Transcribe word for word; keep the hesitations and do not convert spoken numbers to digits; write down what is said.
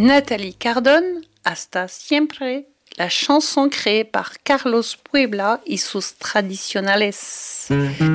Nathalie Cardone, Hasta Siempre, la chanson créée par Carlos Puebla y sus tradicionales.